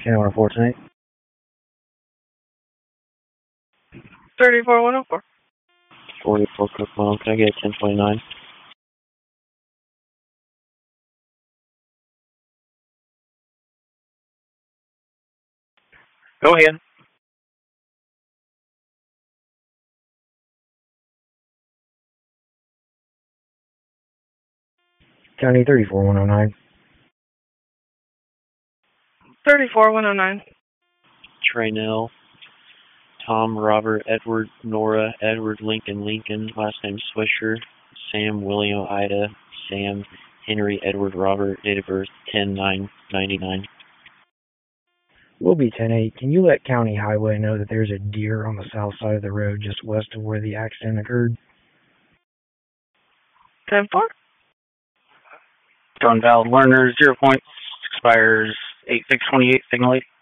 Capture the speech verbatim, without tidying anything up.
ten one four tonight. thirty-four one oh four. forty-four Cook Mile, can I get a ten twenty-nine? Go ahead. County thirty-four one oh nine. thirty-four one oh nine. Traynell, Tom, Robert, Edward, Nora, Edward, Lincoln, Lincoln, last name Swisher, Sam, William, Ida, Sam, Henry, Edward, Robert, date of birth ten nine ninety-nine. Will be ten eight. Can you let County Highway know that there's a deer on the south side of the road just west of where the accident occurred? ten four. Gun valid learner, zero points, expires eight six twenty-eight, signal eight.